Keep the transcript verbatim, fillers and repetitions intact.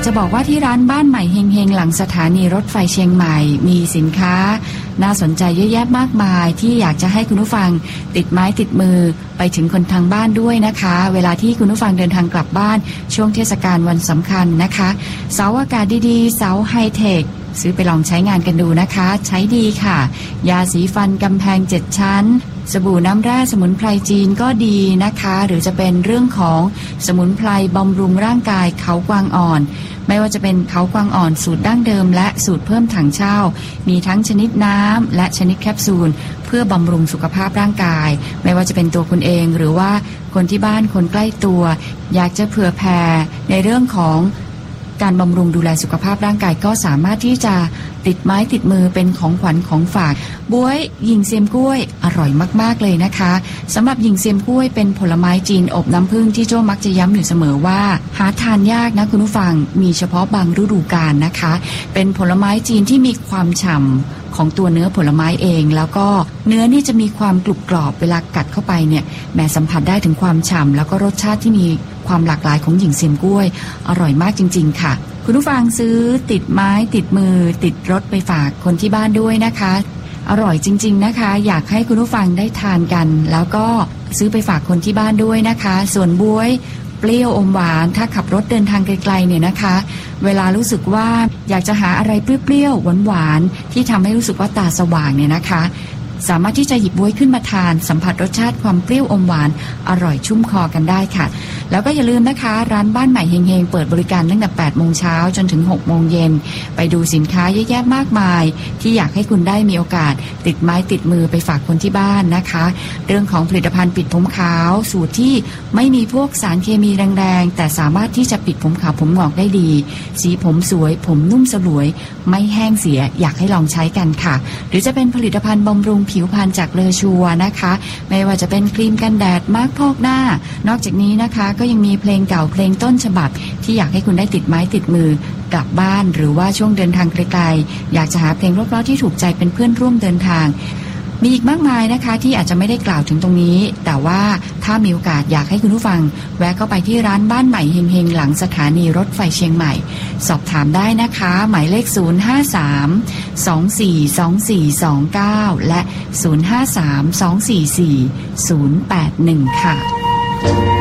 ากจะบอกว่าที่ร้านบ้านใหม่เฮงๆหลังสถานีรถไฟเชียงใหม่มีสินค้าน่าสนใจเยอะแยะมากมายที่อยากจะให้คุณผู้ฟังติดไม้ติดมือไปถึงคนทางบ้านด้วยนะคะเวลาที่คุณผู้ฟังเดินทางกลับบ้านช่วงเทศกาลวันสำคัญนะคะเสาอากาศดีๆเสาไฮเทคซื้อไปลองใช้งานกันดูนะคะใช้ดีค่ะยาสีฟันกำแพงเจ็ดชั้นสบู่น้ำแร่สมุนไพรจีนก็ดีนะคะหรือจะเป็นเรื่องของสมุนไพรบำรุงร่างกายเขากวางอ่อนไม่ว่าจะเป็นเขากวางอ่อนสูตรดั้งเดิมและสูตรเพิ่มถังเช่ามีทั้งชนิดน้ำและชนิดแคปซูลเพื่อบำรุงสุขภาพร่างกายไม่ว่าจะเป็นตัวคุณเองหรือว่าคนที่บ้านคนใกล้ตัวอยากจะเผื่อแผ่ในเรื่องของการบำรุงดูแลสุขภาพร่างกายก็สามารถที่จะติดไม้ติดมือเป็นของขวัญของฝากบ๊วยหยิ่งเซียมกล้วยอร่อยมากๆเลยนะคะสำหรับหยิ่งเซียมกล้วยเป็นผลไม้จีนอบน้ำผึ้งที่โจ้มักจะย้ำอยู่เสมอว่าหาทานยากนะคุณผู้ฟังมีเฉพาะบางฤดูกาลนะคะเป็นผลไม้จีนที่มีความฉ่ำของตัวเนื้อผลไม้เองแล้วก็เนื้อนี่จะมีความกรุบกรอบเวลากัดเข้าไปเนี่ยแม้สัมผัสได้ถึงความฉ่ำแล้วก็รสชาติที่มีความหลากหลายของหยิ่งเซียมกล้วยอร่อยมากจริงๆค่ะคุณผู้ฟังซื้อติดไม้ติดมือติดรถไปฝากคนที่บ้านด้วยนะคะอร่อยจริงๆนะคะอยากให้คุณผู้ฟังได้ทานกันแล้วก็ซื้อไปฝากคนที่บ้านด้วยนะคะส่วนบ๊วยเปรี้ยวอมหวานถ้าขับรถเดินทางไกลๆเนี่ยนะคะเวลารู้สึกว่าอยากจะหาอะไรเปรี้ยวๆหวานๆที่ทำให้รู้สึกว่าตาสว่างเนี่ยนะคะสามารถที่จะหยิบบ๊วยขึ้นมาทานสัมผัสรสชาติความเปรี้ยวอมหวานอร่อยชุ่มคอกันได้ค่ะแล้วก็อย่าลืมนะคะร้านบ้านใหม่เฮงๆเปิดบริการตั้งแต่แปดโมงเช้าจนถึงหกโมงเย็นไปดูสินค้าเยอะแยะมากมายที่อยากให้คุณได้มีโอกาสติดไม้ติดมือไปฝากคนที่บ้านนะคะเรื่องของผลิตภัณฑ์ปิดผมขาวสูตรที่ไม่มีพวกสารเคมีแรงๆแต่สามารถที่จะปิดผมขาวผมงอกได้ดีสีผมสวยผมนุ่มสลวยไม่แห้งเสียอยากให้ลองใช้กันค่ะหรือจะเป็นผลิตภัณฑ์บำรุงผิวพรรณจากเลอชัวนะคะไม่ว่าจะเป็นครีมกันแดดมาร์คพอกหน้านอกจากนี้นะคะก็ยังมีเพลงเก่าเพลงต้นฉบับที่อยากให้คุณได้ติดไม้ติดมือกลับบ้านหรือว่าช่วงเดินทางไกลๆอยากจะหาเพลงเพราะๆที่ถูกใจเป็นเพื่อนร่วมเดินทางมีอีกมากมายนะคะที่อาจจะไม่ได้กล่าวถึงตรงนี้แต่ว่าถ้ามีโอกาสอยากให้คุณผู้ฟังแวะเข้าไปที่ร้านบ้านใหม่เฮงๆหลังสถานีรถไฟเชียงใหม่สอบถามได้นะคะหมายเลขศูนย์ ห้า สาม สอง สี่ สอง สี่ สอง เก้าและศูนย์ ห้า สาม สอง สี่ สี่ ศูนย์ แปด หนึ่งค่ะ